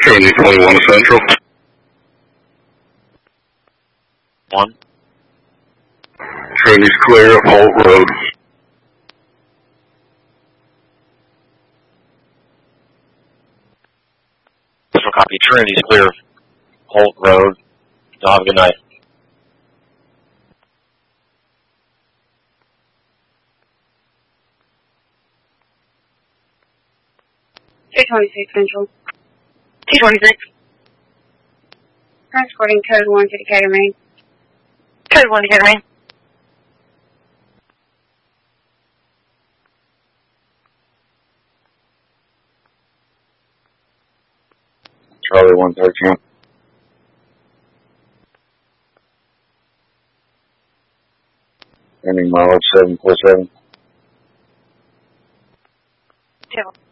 Trinity 21 Central. 1. Trinity's clear, Holt Road. This will copy. Trinity's clear, Holt Road. Y'all have a good night. T26 Central. T26. Transporting code 1 to Decatur, Maine. Code 1 to Decatur, Maine. Charlie 113. Ending mileage 747. 2.